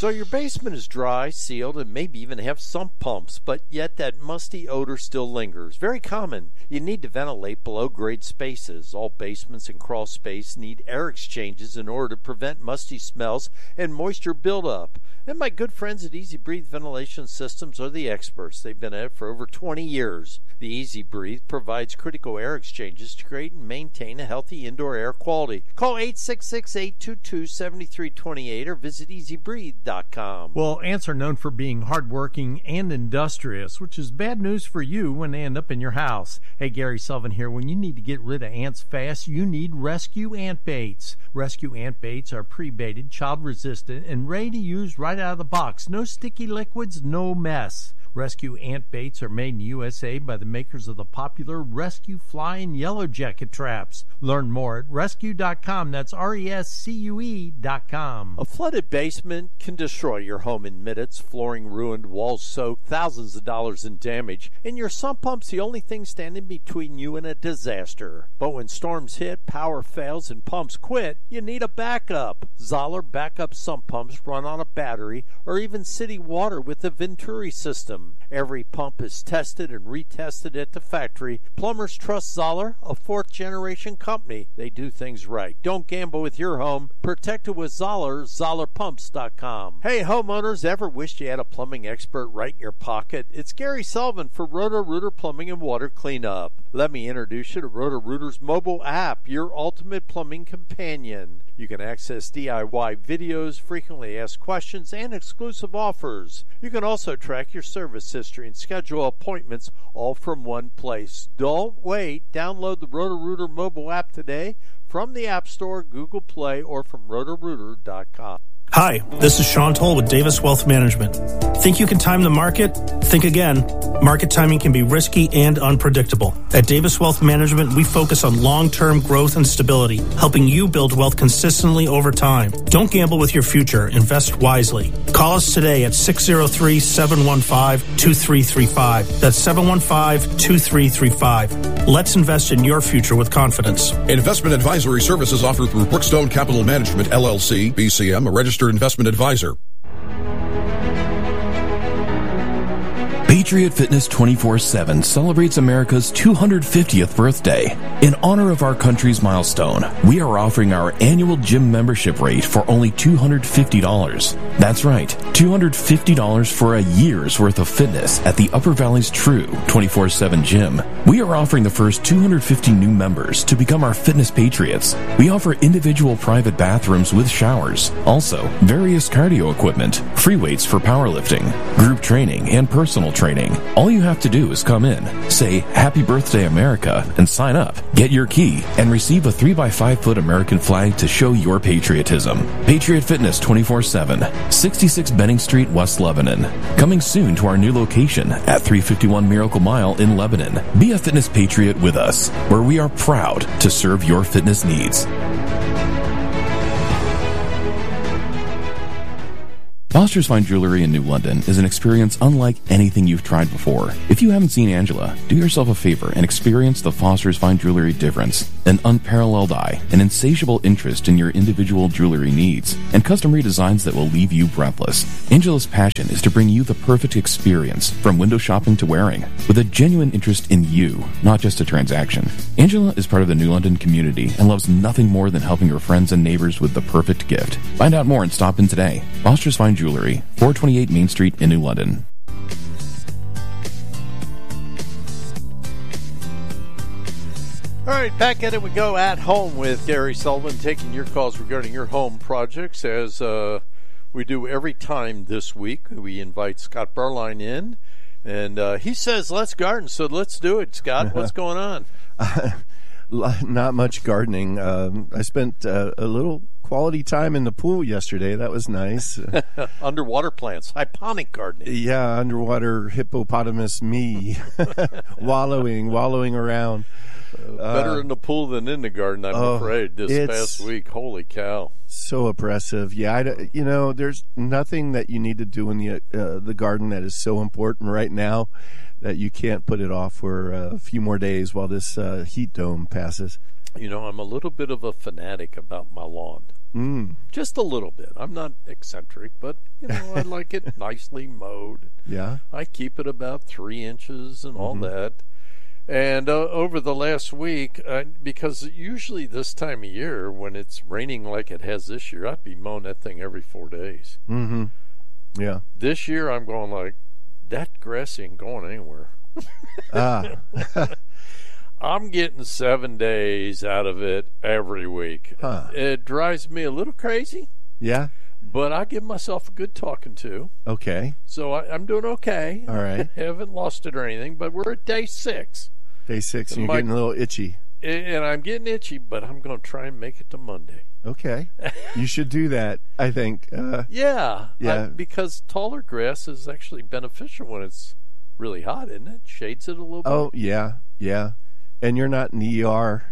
So your basement is dry, sealed, and maybe even have sump pumps, but yet that musty odor still lingers. Very common. You need to ventilate below-grade spaces. All basements and crawl space need air exchanges in order to prevent musty smells and moisture buildup. And my good friends at Easy Breathe Ventilation Systems are the experts. They've been at it for over 20 years. The Easy Breathe provides critical air exchanges to create and maintain a healthy indoor air quality. Call 866-822-7328 or visit easybreathe.com. Well, ants are known for being hardworking and industrious, which is bad news for you when they end up in your house. Hey, Gary Sullivan here. When you need to get rid of ants fast, you need Rescue Ant Baits. Rescue Ant Baits are pre-baited, child-resistant, and ready to use right out of the box. No sticky liquids, no mess. Rescue Ant Baits are made in the USA by the makers of the popular Rescue Fly and Yellow Jacket traps. Learn more at rescue.com. That's RESCUE.com. A flooded basement can destroy your home in minutes. Flooring ruined, walls soaked, thousands of dollars in damage, and your sump pump's the only thing standing between you and a disaster. But when storms hit, power fails, and pumps quit, you need a backup. Zoller backup sump pumps run on a battery or even city water with the Venturi system. Every pump is tested and retested at the factory. Plumbers trust Zoller, a fourth-generation company. They do things right. Don't gamble with your home. Protect it with Zoller, ZollerPumps.com. Hey, homeowners, ever wished you had a plumbing expert right in your pocket? It's Gary Sullivan for Roto-Rooter Plumbing and Water Cleanup. Let me introduce you to Roto-Rooter's mobile app, your ultimate plumbing companion. You can access DIY videos, frequently asked questions, and exclusive offers. You can also track your service history and schedule appointments all from one place. Don't wait. Download the Roto-Rooter mobile app today from the App Store, Google Play, or from rotorooter.com. Hi, this is Sean Toll with Davis Wealth Management. Think you can time the market? Think again. Market timing can be risky and unpredictable. At Davis Wealth Management, we focus on long-term growth and stability, helping you build wealth consistently over time. Don't gamble with your future. Invest wisely. Call us today at 603-715-2335. That's 715-2335. Let's invest in your future with confidence. Investment advisory services offered through Brookstone Capital Management, LLC, BCM, a registered investment advisor. Patriot Fitness 24/7 celebrates America's 250th birthday. In honor of our country's milestone, we are offering our annual gym membership rate for only $250. That's right, $250 for a year's worth of fitness at the Upper Valley's true 24/7 gym. We are offering the first 250 new members to become our fitness patriots. We offer individual private bathrooms with showers, also various cardio equipment, free weights for powerlifting, group training, and personal training. All you have to do is come in, say Happy Birthday America, and sign up. Get your key and receive a 3x5-foot American flag to show your patriotism. Patriot Fitness 24/7, 66 Benning Street, West Lebanon. Coming soon to our new location at 351 Miracle Mile in Lebanon. Be a fitness patriot with us, where we are proud to serve your fitness needs. Foster's Fine Jewelry in New London is an experience unlike anything you've tried before. If you haven't seen Angela, do yourself a favor and experience the Foster's Fine Jewelry difference. An unparalleled eye, an insatiable interest in your individual jewelry needs, and custom redesigns that will leave you breathless. Angela's passion is to bring you the perfect experience, from window shopping to wearing, with a genuine interest in you, not just a transaction. Angela is part of the New London community and loves nothing more than helping her friends and neighbors with the perfect gift. Find out more and stop in today. Foster's Fine Jewelry, 428 Main Street in New London. All right, back at it we go at home with Gary Sullivan, taking your calls regarding your home projects as we do every time this week. We invite Scott Berline in, and he says, let's garden, so let's do it. Scott, what's going on? Not much gardening. I spent a little quality time in the pool yesterday. That was nice. Underwater plants, hydroponic gardening. Yeah, underwater hippopotamus me, wallowing around. Better in the pool than in the garden, I'm afraid, this past week. Holy cow. So oppressive. Yeah, there's nothing that you need to do in the garden that is so important right now that you can't put it off for a few more days while this heat dome passes. You know, I'm a little bit of a fanatic about my lawn. Just a little bit. I'm not eccentric, but I like it nicely mowed. Yeah. I keep it about 3 inches and all that. And over the last week, because usually this time of year, when it's raining like it has this year, I'd be mowing that thing every 4 days. Mm-hmm. Yeah. This year, I'm going like, that grass ain't going anywhere. I'm getting 7 days out of it every week. Huh. It drives me a little crazy, Yeah. but I give myself a good talking to. Okay. So I'm doing okay. All right. Haven't lost it or anything, but we're at day 6. Day 6, and you're getting a little itchy. And I'm getting itchy, but I'm going to try and make it to Monday. Okay. You should do that, I think. Yeah. Yeah. Because taller grass is actually beneficial when it's really hot, isn't it? Shades it a little bit. Oh, yeah. Yeah. And you're not in the ER.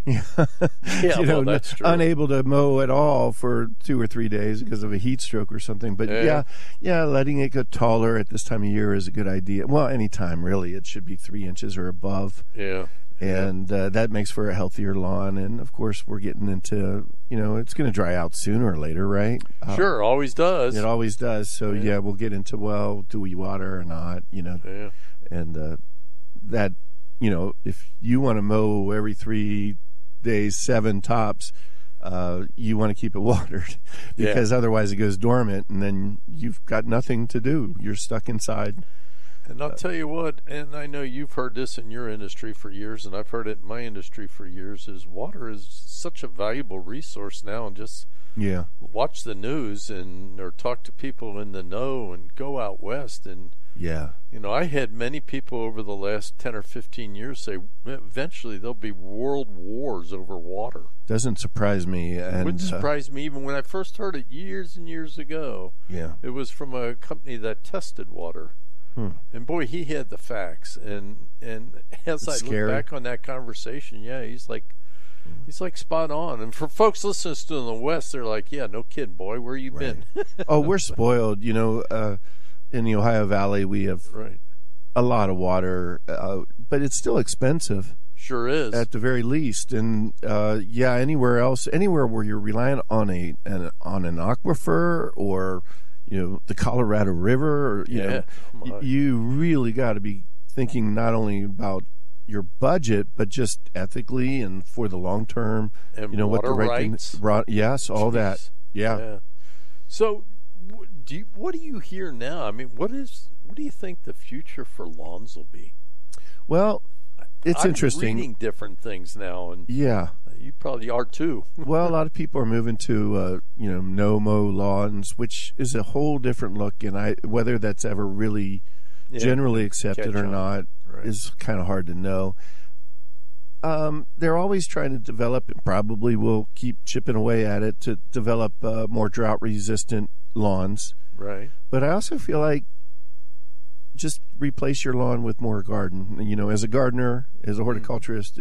Well, that's true. Unable to mow at all for 2 or 3 days because of a heat stroke or something. But yeah, letting it go taller at this time of year is a good idea. Well, any time really. It should be 3 inches or above. Yeah. And that makes for a healthier lawn. And of course, we're getting into, it's going to dry out sooner or later, right? Sure, always does. It always does. So yeah, we'll get into, do we water or not? Yeah. And that. If you want to mow every 3 days, 7 tops, you want to keep it watered because otherwise it goes dormant and then you've got nothing to do. You're stuck inside. And I'll tell you what, and I know you've heard this in your industry for years, and I've heard it in my industry for years, is water is such a valuable resource now. And just watch the news or talk to people in the know and go out west. And I had many people over the last 10 or 15 years say eventually there'll be world wars over water. Doesn't surprise me. It wouldn't surprise me even when I first heard it years and years ago. Yeah. It was from a company that tested water. And boy, he had the facts. And as I look back on that conversation, he's like spot on. And for folks listening to in the West, they're like, yeah, no kidding, boy, where you been? Oh, we're spoiled. In the Ohio Valley, we have a lot of water, but it's still expensive. Sure is. At the very least. And anywhere else, anywhere where you're relying on an aquifer or the Colorado River, or, you really got to be thinking not only about your budget, but just ethically and for the long term. And what the rights. Yes, all that. Yeah. So, what do you hear now? I mean, what do you think the future for lawns will be? Well, it's interesting. I'm reading different things now, and you probably are too. Well, a lot of people are moving to no-mow lawns, which is a whole different look, and whether that's ever really generally accepted or not is kind of hard to know. They're always trying to develop, and probably will keep chipping away at it to develop more drought-resistant lawns. Right. But I also feel like just replace your lawn with more garden. As a gardener, as a horticulturist,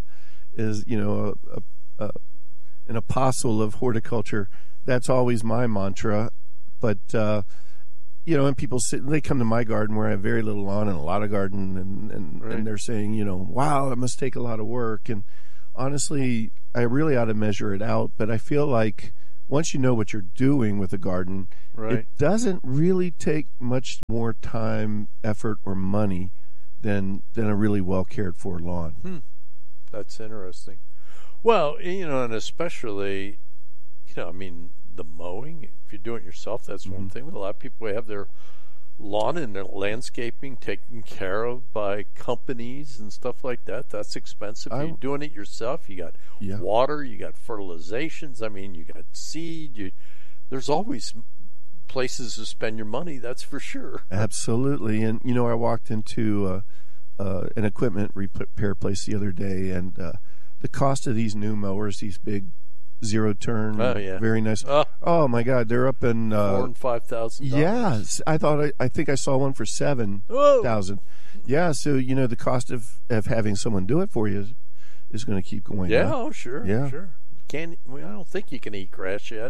an apostle of horticulture. That's always my mantra. But and people they come to my garden where I have very little lawn and a lot of garden, and they're saying, wow, it must take a lot of work. And honestly, I really ought to measure it out. But I feel like once you know what you're doing with a garden, it doesn't really take much more time, effort, or money than a really well cared for lawn. That's interesting. Well, and especially, the mowing. If you're doing it yourself, that's one thing. A lot of people have their lawn and their landscaping taken care of by companies and stuff like that. That's expensive. You're doing it yourself. You got water. You got fertilizations. You got seed. There's always places to spend your money. That's for sure. Absolutely. And I walked into an equipment repair place the other day, and the cost of these new mowers, these big zero-turn, very nice. Oh my God, they're up in $4,000 and $5,000. Yes, I think I saw one for $7,000. Yeah, so the cost of having someone do it for you is going to keep going. Yeah, up. Oh sure, sure. I don't think you can eat grass yet.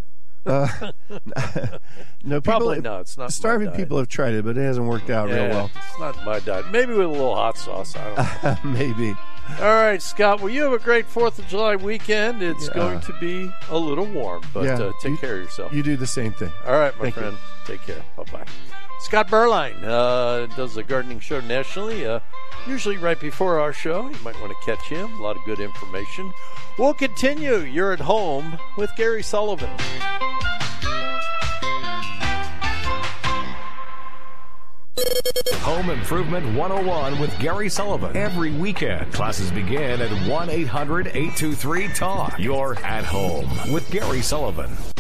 No, probably not. It's not. Starving people have tried it, but it hasn't worked out real well. It's not my diet. Maybe with a little hot sauce. I don't know. Maybe. All right, Scott. Well, you have a great 4th of July weekend. It's going to be a little warm, but take care of yourself. You do the same thing. All right, my Thank friend. you. Take care. Bye-bye. Scott Berline does a gardening show nationally, usually right before our show. You might want to catch him. A lot of good information. We'll continue. You're at home with Gary Sullivan. Home Improvement 101 with Gary Sullivan. Every weekend, classes begin at 1-800-823-TALK. You're at home with Gary Sullivan.